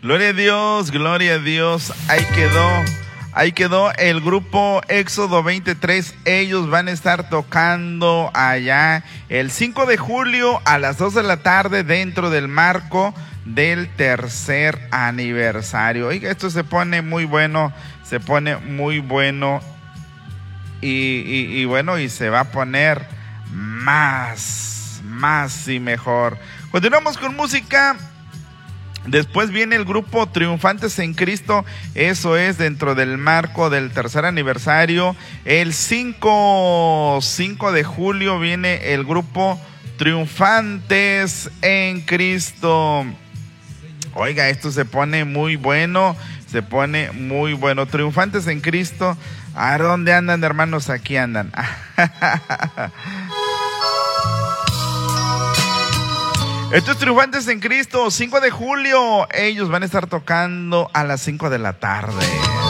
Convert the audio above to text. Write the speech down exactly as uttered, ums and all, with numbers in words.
Gloria a Dios, gloria a Dios. Ahí quedó, ahí quedó el grupo Éxodo veintitrés. Ellos van a estar tocando allá el cinco de julio a las dos de la tarde dentro del marco del tercer aniversario. Oiga, esto se pone muy bueno, se pone muy bueno y, y, y bueno, y se va a poner más, más y mejor. Continuamos con música. Después viene el grupo Triunfantes en Cristo, eso es dentro del marco del tercer aniversario. El cinco de julio viene el grupo Triunfantes en Cristo. Oiga, esto se pone muy bueno, se pone muy bueno. Triunfantes en Cristo, ¿a dónde andan, hermanos? Aquí andan. Estos Triunfantes en Cristo, cinco de julio, ellos van a estar tocando a las cinco de la tarde.